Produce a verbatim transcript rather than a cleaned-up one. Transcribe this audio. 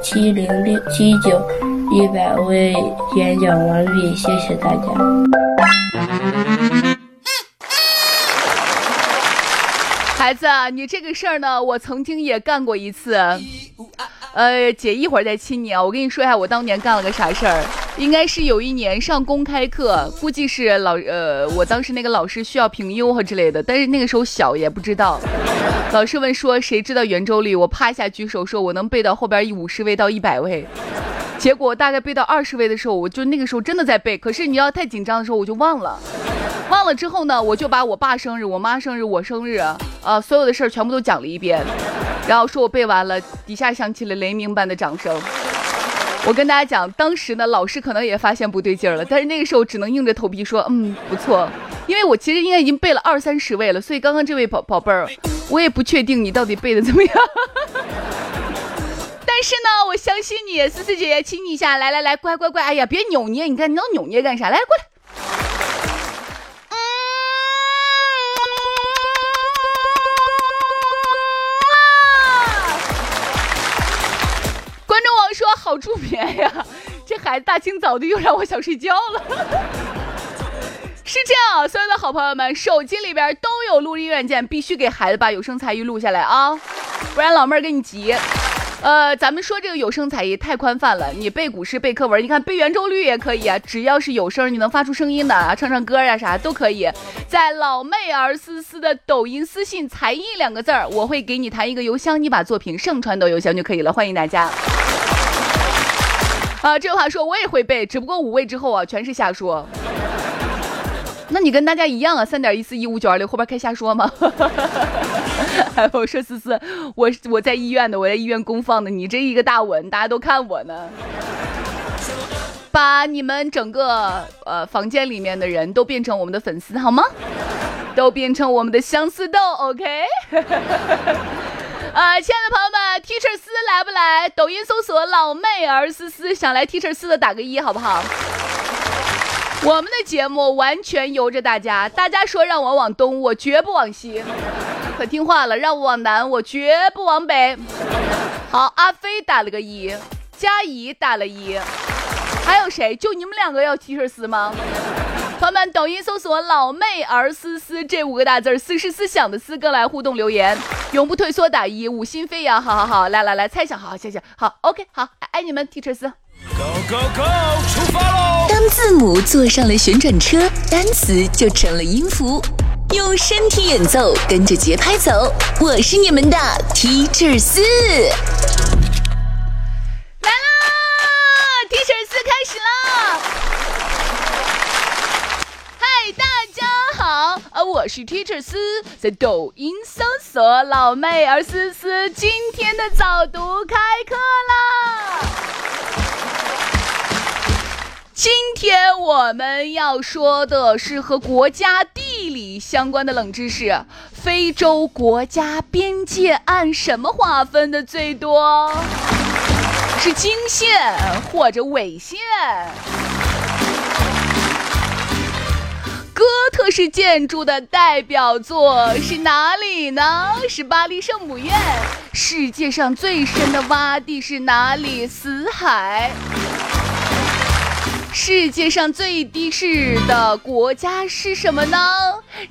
七零六七九一百位演讲完毕，谢谢大家。 孩子，你这个事儿呢，我曾经也干过一次。呃，姐一会儿再亲你啊。我跟你说一下，我当年干了个啥事儿。应该是有一年上公开课，估计是老呃，我当时那个老师需要评优和之类的，但是那个时候小也不知道。老师问说谁知道圆周率，我啪一下举手说我能背到后边五十位到一百位。结果大概背到二十位的时候，我就那个时候真的在背，可是你要太紧张的时候我就忘了。忘了之后呢，我就把我爸生日、我妈生日、我生日啊、呃、所有的事儿全部都讲了一遍，然后说我背完了，底下响起了雷鸣般的掌声。我跟大家讲，当时呢老师可能也发现不对劲了，但是那个时候只能硬着头皮说嗯不错，因为我其实应该已经背了二三十位了，所以刚刚这位宝宝贝儿，我也不确定你到底背的怎么样。但是呢我相信你，思思姐姐亲你一下，来来来，乖乖乖，哎呀别扭捏，你看你能扭捏干啥，来过来。说好助眠呀，这孩子大清早的又让我想睡觉了。是这样，所有的好朋友们，手机里边都有录音软件，必须给孩子把有声才艺录下来啊，不然老妹儿跟你急。呃，咱们说这个有声才艺太宽泛了，你背古诗背课文，你看背圆周率也可以啊，只要是有声你能发出声音的啊，唱唱歌啊啥都可以。在老妹儿思思的抖音私信才艺两个字儿，我会给你弹一个邮箱，你把作品上传到邮箱就可以了，欢迎大家。啊，这话说我也会背，只不过五位之后啊全是瞎说。那你跟大家一样啊，三点一四一五九二六后边开瞎说吗？我说思思，我我在医院的，我在医院公放的，你这一个大吻，大家都看我呢。把你们整个呃房间里面的人都变成我们的粉丝好吗？都变成我们的相思豆 ，OK？ 呃，亲爱的朋友们 ，Teacher 思来不来？抖音搜索老妹儿思思，想来 Teacher 思的打个一，好不好？我们的节目完全由着大家，大家说让我往东，我绝不往西，可听话了；让我往南，我绝不往北。好，阿飞打了个一，佳怡打了一，还有谁？就你们两个要 Teacher 思吗？朋友们，抖音搜索老妹儿思思这五个大字，思是思想的思，跟来互动留言，永不退缩打一，五心飞扬，好好好，来来来，猜想，好好谢谢，好 OK， 好，爱你们 Teacher 思。 Go go go， 出发喽！ 当字母坐上了旋转车，单词就成了音符，用身体演奏，跟着节拍走。我是你们的 Teacher 思。 来啦 ，Teacher 思开始啦！嗨，大家好，呃，我是 Teacher 思，在抖音搜索老妹儿思思，今天的早读开课啦！今天我们要说的是和国家地理相关的冷知识。非洲国家边界按什么划分的最多？是经线或者纬线？哥特式建筑的代表作是哪里呢？是巴黎圣母院。世界上最深的洼地是哪里？死海。世界上最低视的国家是什么呢？